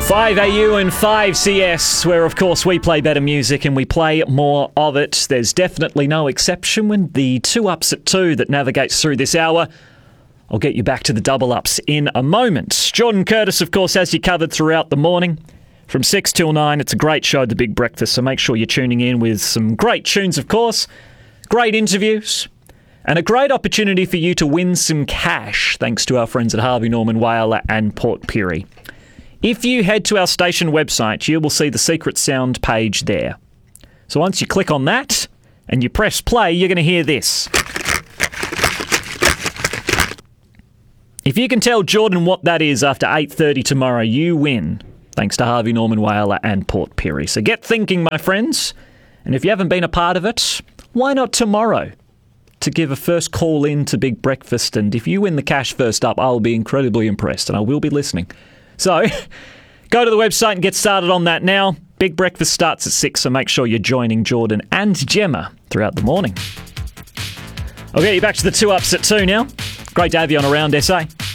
5AU and 5CS, where of course we play better music and we play more of it. There's definitely no exception when the 2 Ups at 2 that navigates through this hour. I'll get you back to the double ups in a moment. Jordan Curtis, of course, has you covered throughout the morning. From 6 till 9, it's a great show, The Big Breakfast, so make sure you're tuning in with some great tunes, of course, great interviews, and a great opportunity for you to win some cash, thanks to our friends at Harvey Norman Whyalla and Port Pirie. If you head to our station website, you will see the Secret Sound page there. So once you click on that and you press play, you're going to hear this. If you can tell Jordan what that is after 8:30 tomorrow, you win, thanks to Harvey Norman Whyalla and Port Pirie. So get thinking, my friends. And if you haven't been a part of it, why not tomorrow to give a first call in to Big Breakfast? And if you win the cash first up, I'll be incredibly impressed and I will be listening. So, go to the website and get started on that now. Big Breakfast starts at 6, so make sure you're joining Jordan and Gemma throughout the morning. I'll get you back to the 2 Ups at 2 now. Great to have you on Around SA.